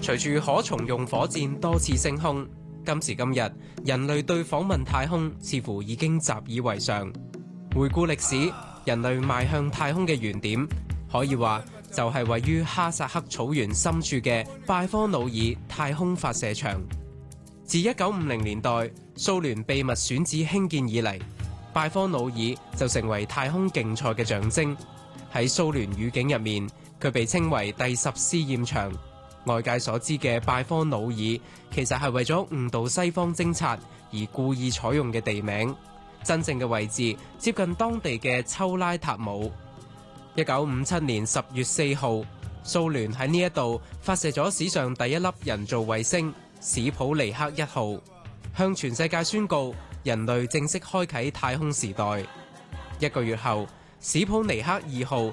隨住可重用火箭多次升空，今時今日人類對訪問太空似乎已經習以為常。回顧歷史，人類邁向太空嘅原點，可以話就係位於哈薩克草原深處嘅拜科努爾太空發射場。自1950年代蘇聯秘密選址興建以嚟，拜科努爾就成為太空競賽嘅象徵。喺蘇聯語境入面，佢被稱為第10試驗場。外界所知嘅拜科努爾，其實係為咗誤導西方偵察而故意採用嘅地名。真正嘅位置接近當地嘅丘拉塔姆。1957年10月4號，蘇聯喺呢一度發射咗史上第一粒人造衛星史普尼克1號，向全世界宣告人類正式開啟太空時代。1個月後，史普尼克2號